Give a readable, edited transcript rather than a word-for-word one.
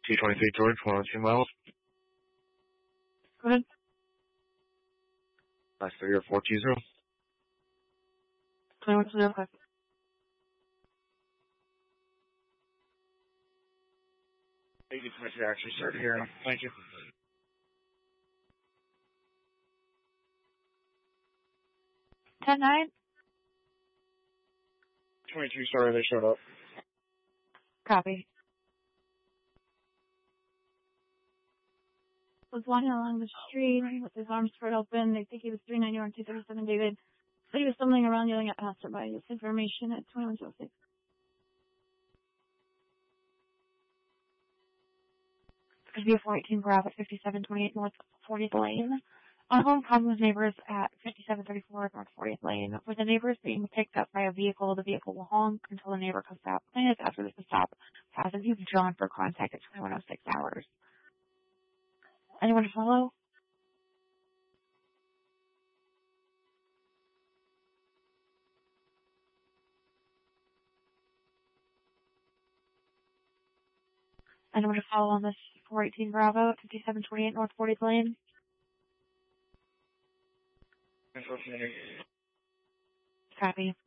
T-23 George, 102 miles. Go ahead. Last 3 or 420. 2105. You can actually start here. Thank you. 10-9. 23, sorry, they showed up. Copy. Was walking along the street with his arms spread open. They think he was 391 237 David. Said he was stumbling around yelling at passerby. This information at 2106. Could be a 418 Bravo at 5728 North 40th Lane. On home comes with neighbors at 5734 North 40th Lane. With the neighbors being picked up by a vehicle, the vehicle will honk until the neighbor comes out. Minutes after the stop passes, you've drawn for contact at 2106 hours. Anyone to follow? Anyone to follow on this 418 Bravo at 5728 North 40th Lane? Copy.